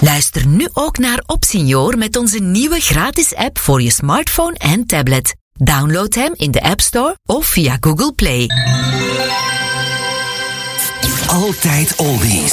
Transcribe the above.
Luister nu ook naar Opsenior met onze nieuwe gratis app voor je smartphone en tablet. Download hem in de App Store of via Google Play. Altijd oldies.